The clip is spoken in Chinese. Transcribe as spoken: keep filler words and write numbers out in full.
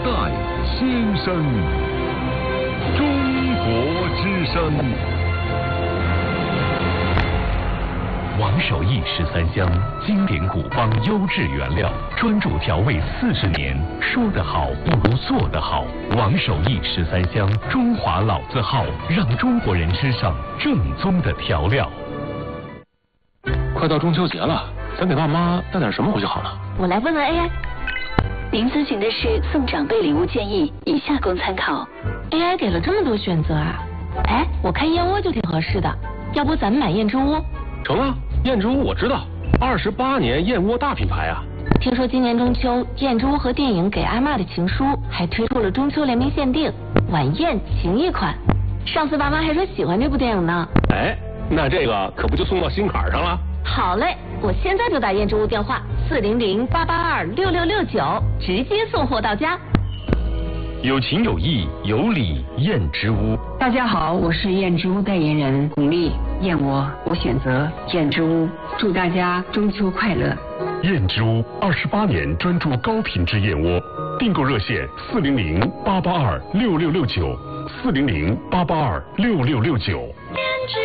代新生，中国之声。王守义十三香，经典古方优质原料，专注调味四十年。说得好不如做得好。王守义十三香，中华老字号，让中国人吃上正宗的调料。 快到中秋节了，咱给爸妈带点什么回去好呢？ 我来问问 A I。您咨询的是送长辈礼物建议，以下供参考。A I 给了这么多选择啊！哎，我看燕窝就挺合适的，要不咱们买燕之屋？ 成啊，燕之屋我知道，二十八年燕窝大品牌啊。 听说今年中秋，燕之屋和电影《给阿嬷的情书》还推出了中秋联名限定晚宴情谊款。上次爸妈还说喜欢这部电影呢。 哎，那这个可不就送到心坎上了？ 好嘞，我现在就打燕之屋电话四零零八八二六六六九，直接送货到家。 有情有义有礼燕之屋。 大家好，我是燕之屋代言人巩俐，燕窝我选择燕之屋，祝大家中秋快乐。 燕之屋二十八年专注高品质燕窝，订购热线四零零八八二六六六九，四零零八八二六六六九。